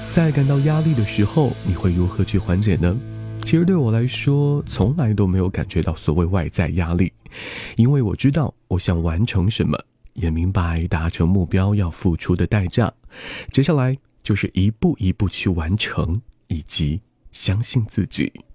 在感到压力的时候，你会如何去缓解呢？其实对我来说，从来都没有感觉到所谓外在压力，因为我知道我想完成什么，也明白达成目标要付出的代价。接下来就是一步一步去完成，以及相信自己。